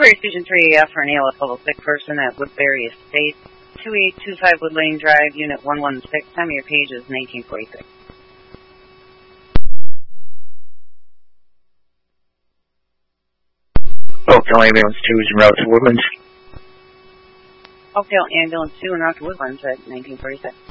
Temporary Fusion 3AF for an ALF level 6 person at Woodbury Estates, 2825 Wood Lane Drive, Unit 116. Time of your page is 1946. Oakdale Ambulance 2 is en route to Woodlands. Oakdale Ambulance 2 en route to Woodlands at 1946.